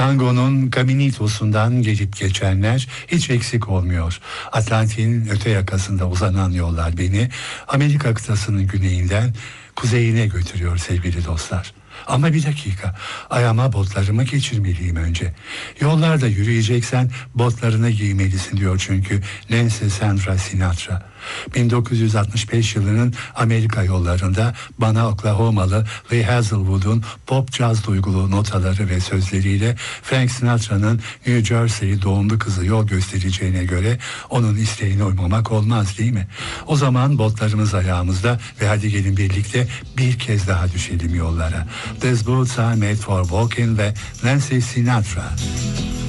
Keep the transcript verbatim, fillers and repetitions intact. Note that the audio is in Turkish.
Tango'nun Caminito'sundan gelip geçenler hiç eksik olmuyor. Atlantik'in öte yakasında uzanan yollar beni Amerika kıtasının güneyinden kuzeyine götürüyor sevgili dostlar. Ama bir dakika, ayağıma botlarımı geçirmeliyim önce. Yollarda yürüyeceksen botlarını giymelisin diyor çünkü Nancy Sandra Sinatra. bin dokuz yüz altmış beş yılının Amerika yollarında bana Oklahomalı Lee Hazelwood'un pop caz duygulu notaları ve sözleriyle Frank Sinatra'nın New Jersey doğumlu kızı yol göstereceğine göre onun isteğine uymamak olmaz değil mi? O zaman botlarımız ayağımızda ve hadi gelin birlikte bir kez daha düşelim yollara. These boots are made for walking ve Nancy Sinatra.